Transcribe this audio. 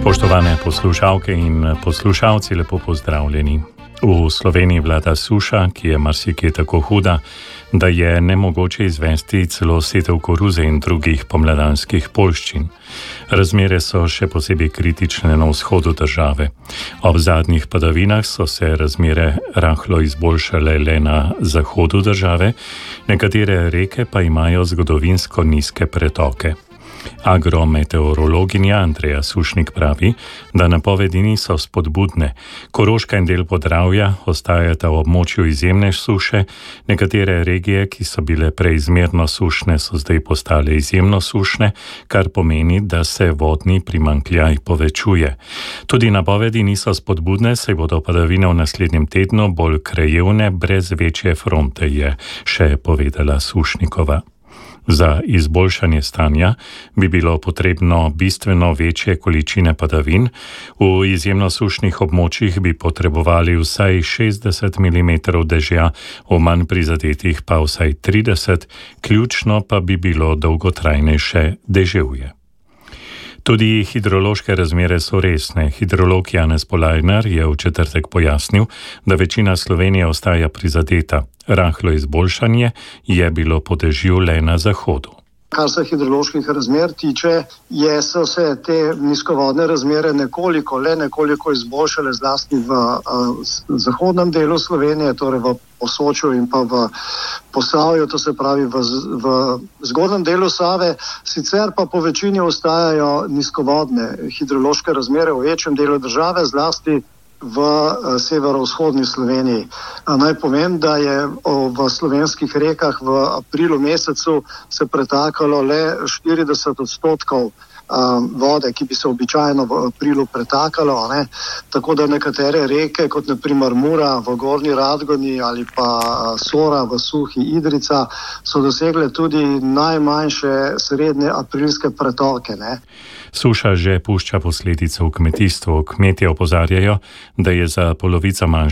Spoštovane poslušalke in poslušalci, lepo pozdravljeni. V Sloveniji vlada suša, ki je marsikje tako huda, da je nemogoče izvesti celo setev koruze in drugih pomladanskih poljščin. Razmere so še posebej kritične na vzhodu države. Ob zadnjih padavinah so se razmere rahlo izboljšale le na zahodu države, nekatere reke pa imajo zgodovinsko nizke pretoke. Agrometeorologinja Andreja Sušnik pravi, da napovedi niso spodbudne. Koroška in del Podravja ostajata v območju izjemne suše, nekatere regije, ki so bile prej izmerno sušne, so zdaj postale izjemno sušne, kar pomeni, da se vodni primanjkljaj povečuje. Tudi napovedi niso spodbudne, saj bodo padavine v naslednjem tednu bolj krajevne, brez večje fronte, je še povedala Sušnikova. Za izboljšanje stanja bi bilo potrebno bistveno večje količine padavin. V izjemno sušnih območjih bi potrebovali vsaj 60 mm dežja, v manj prizadetih pa vsaj 30, ključno pa bi bilo dolgotrajnejše deževje. Tudi hidrološke razmere so resne. Hidrolog Janez Polajnar je v četrtek pojasnil, da večina Slovenije ostaja prizadeta. Rahlo izboljšanje je bilo po dežju le na zahodu. Kar se hidroloških razmer tiče, so se te nizkovodne razmere nekoliko izboljšale, zlasti v zahodnem delu Slovenije, torej v Posočju in pa v Posavju, to se pravi v zgornjem delu Save. Sicer pa po večini ostajajo nizkovodne hidrološke razmere v večjem delu države, zlasti v severovzhodni Sloveniji. Naj povem, da je v slovenskih rekah v aprilu mesecu se pretakalo le 40% vode, ki bi se običajno v aprilu pretakalo, ne? Tako da nekatere reke, kot na primer Mura v Gornji Radgoni ali pa Sora v Suhi Idrijca, so dosegle tudi najmanjše srednje aprilske pretoke, ne? Suša že pušča posledice v kmetijstvu. Kmetje opozarjajo, da je za polovico manjša